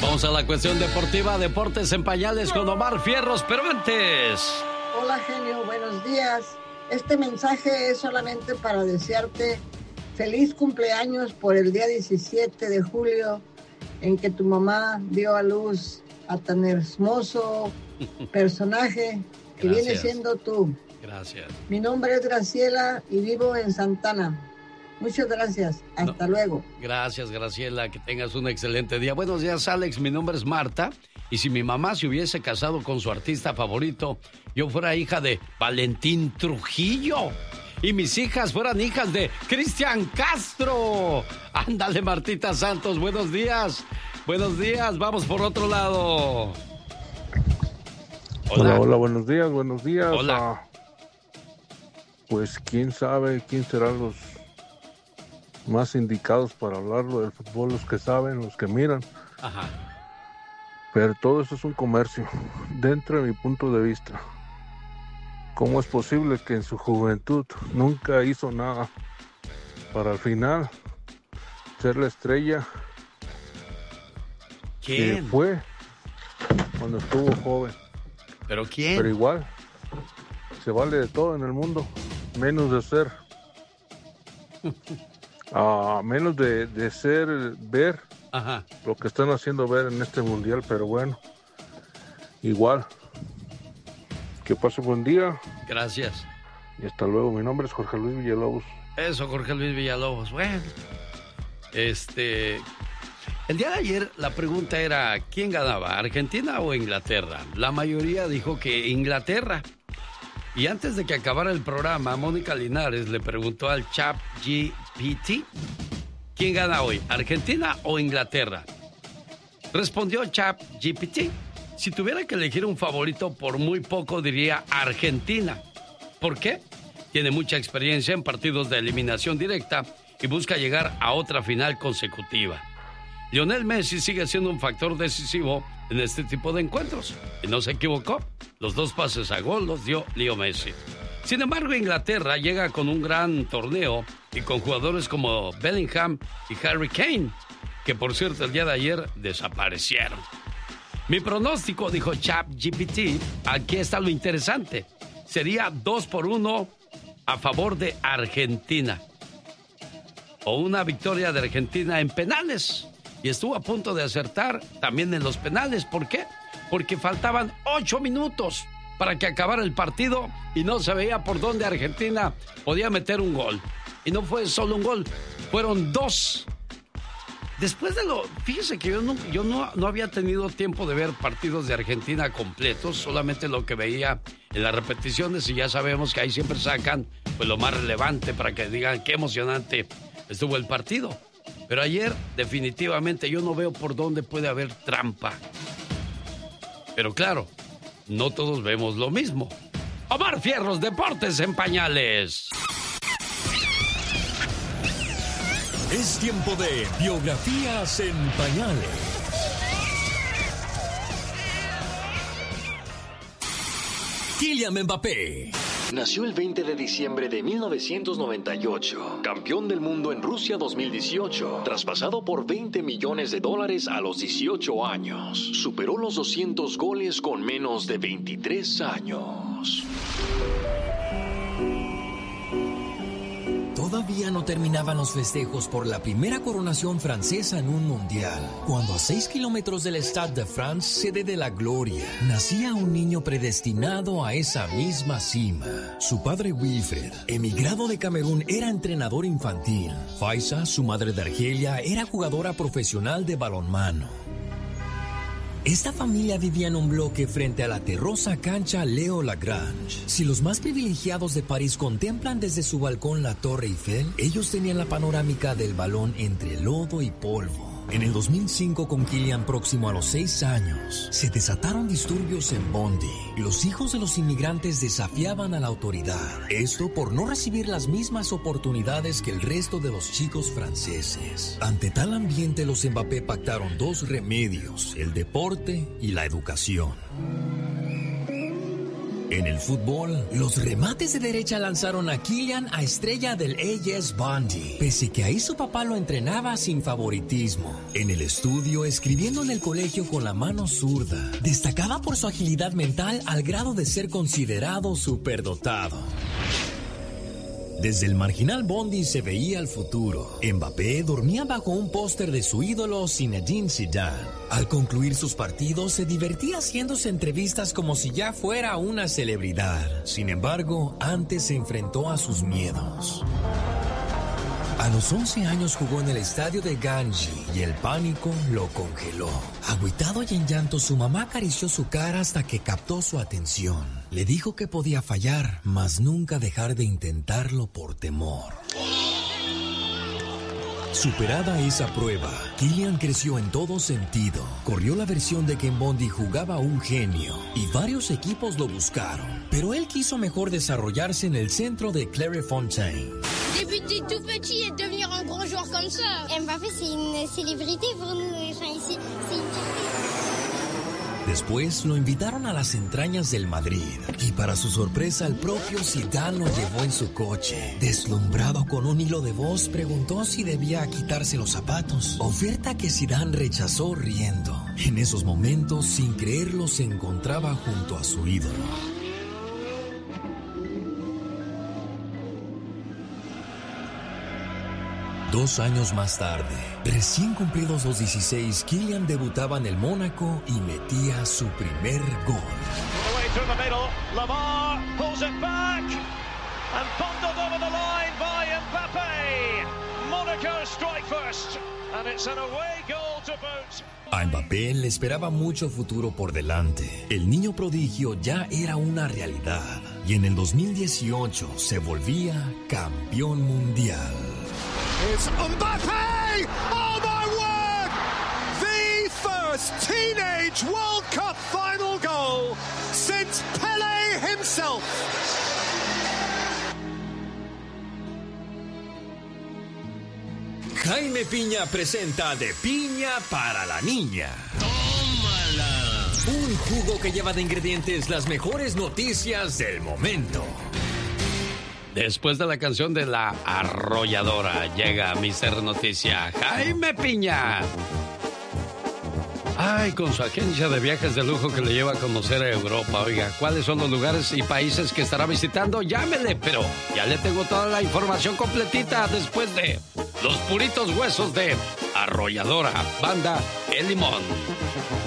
Vamos a la cuestión deportiva, deportes en pañales con Omar Fierros, pero antes... Hola, genio, buenos días. Este mensaje es solamente para desearte feliz cumpleaños por el día 17 de julio, en que tu mamá dio a luz a tan hermoso personaje que viene siendo tú. Gracias. Mi nombre es Graciela y vivo en Santana. Muchas gracias. Hasta luego. Gracias, Graciela. Que tengas un excelente día. Buenos días, Alex. Mi nombre es Marta. Y si mi mamá se hubiese casado con su artista favorito, yo fuera hija de Valentín Trujillo. Y mis hijas fueran hijas de Cristian Castro. Ándale, Martita Santos. Buenos días. Buenos días. Vamos por otro lado. Hola, hola, buenos días, buenos días. Hola. Pues quién sabe quién serán los más indicados para hablarlo del fútbol, los que saben, los que miran. Ajá. Pero todo eso es un comercio, dentro de mi punto de vista. ¿Cómo es posible que en su juventud nunca hizo nada para al final ser la estrella ¿Quién? que fue cuando estuvo joven? ¿Pero quién? Pero igual, se vale de todo en el mundo, menos de ser, menos de ser, ver Ajá. lo que están haciendo ver en este mundial, pero bueno, igual. Que pase buen día. Gracias. Y hasta luego. Mi nombre es Jorge Luis Villalobos. Eso, Jorge Luis Villalobos. Bueno, el día de ayer la pregunta era, ¿quién ganaba, Argentina o Inglaterra? La mayoría dijo que Inglaterra. Y antes de que acabara el programa, Mónica Linares le preguntó al ChatGPT, ¿quién gana hoy, Argentina o Inglaterra? Respondió ChatGPT, si tuviera que elegir un favorito, por muy poco diría Argentina. ¿Por qué? Tiene mucha experiencia en partidos de eliminación directa y busca llegar a otra final consecutiva. Lionel Messi sigue siendo un factor decisivo en este tipo de encuentros. Y no se equivocó. Los 2 pases a gol los dio Leo Messi. Sin embargo, Inglaterra llega con un gran torneo y con jugadores como Bellingham y Harry Kane, que por cierto el día de ayer desaparecieron. Mi pronóstico, dijo ChatGPT, aquí está lo interesante. Sería 2-1 a favor de Argentina. O una victoria de Argentina en penales. Y estuvo a punto de acertar también en los penales. ¿Por qué? Porque faltaban 8 minutos para que acabara el partido y no se veía por dónde Argentina podía meter un gol. Y no fue solo un gol, fueron 2. Después de fíjese que yo no había tenido tiempo de ver partidos de Argentina completos, solamente lo que veía en las repeticiones, y ya sabemos que ahí siempre sacan pues lo más relevante para que digan qué emocionante estuvo el partido. Pero ayer definitivamente yo no veo por dónde puede haber trampa. Pero claro, no todos vemos lo mismo. Omar Fierros, Deportes en Pañales. Es tiempo de Biografías en Pañales. Kylian Mbappé nació el 20 de diciembre de 1998, campeón del mundo en Rusia 2018, traspasado por $20 millones a los 18 años. Superó los 200 goles con menos de 23 años. Todavía no terminaban los festejos por la primera coronación francesa en un mundial, cuando a 6 kilómetros del Stade de France, sede de la gloria, nacía un niño predestinado a esa misma cima. Su padre Wilfred, emigrado de Camerún, era entrenador infantil. Faisa, su madre de Argelia, era jugadora profesional de balonmano. Esta familia vivía en un bloque frente a la terrosa cancha Leo Lagrange. Si los más privilegiados de París contemplan desde su balcón la Torre Eiffel, ellos tenían la panorámica del balón entre lodo y polvo. En el 2005, con Kylian próximo a los 6 años, se desataron disturbios en Bondy. Los hijos de los inmigrantes desafiaban a la autoridad. Esto por no recibir las mismas oportunidades que el resto de los chicos franceses. Ante tal ambiente, los Mbappé pactaron 2 remedios: el deporte y la educación. En el fútbol, los remates de derecha lanzaron a Kylian a estrella del AS Bondi, pese que ahí su papá lo entrenaba sin favoritismo. En el estudio, escribiendo en el colegio con la mano zurda, destacaba por su agilidad mental al grado de ser considerado superdotado. Desde el marginal Bondi se veía el futuro. Mbappé dormía bajo un póster de su ídolo Zinedine Zidane. Al concluir sus partidos se divertía haciéndose entrevistas como si ya fuera una celebridad. Sin embargo, antes se enfrentó a sus miedos. A los 11 años jugó en el estadio de Ganji y el pánico lo congeló. Agüitado y en llanto, su mamá acarició su cara hasta que captó su atención. Le dijo que podía fallar, mas nunca dejar de intentarlo por temor. Superada esa prueba, Kylian creció en todo sentido. Corrió la versión de que en Bondi jugaba un genio y varios equipos lo buscaron. Pero él quiso mejor desarrollarse en el centro de Clairefontaine. Débuter tout petit et devenir un grand joueur comme ça. Mbappé, c'est une célébrité pour nous. Enfin, ici, c'est une... Después lo invitaron a las entrañas del Madrid y para su sorpresa el propio Zidane lo llevó en su coche. Deslumbrado con un hilo de voz, preguntó si debía quitarse los zapatos, oferta que Zidane rechazó riendo. En esos momentos, sin creerlo, se encontraba junto a su ídolo. Dos años más tarde, recién cumplidos los 16, Kylian debutaba en el Mónaco y metía su primer gol. A Mbappé le esperaba mucho futuro por delante. El niño prodigio ya era una realidad y en el 2018 se volvía campeón mundial. It's Mbappé! Oh my word! The first teenage World Cup final goal since Pelé himself. Jaime Piña presenta De Piña para la Niña. ¡Tómala! Un jugo que lleva de ingredientes las mejores noticias del momento. Después de la canción de La Arrolladora, llega Mister Noticia, Jaime Piña. Ay, con su agencia de viajes de lujo que le lleva a conocer a Europa. Oiga, ¿cuáles son los lugares y países que estará visitando? Llámele, pero ya le tengo toda la información completita después de Los Puritos Huesos de Arrolladora, banda El Limón.